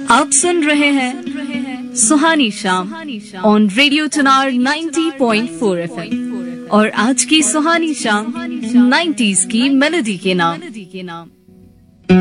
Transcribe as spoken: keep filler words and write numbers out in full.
आप सुन रहे हैं सुहानी शाम ऑन रेडियो चुनार नब्बे पॉइंट चार एफएम और आज की सुहानी शाम नाइंटीज़ की मेलोडी के नाम।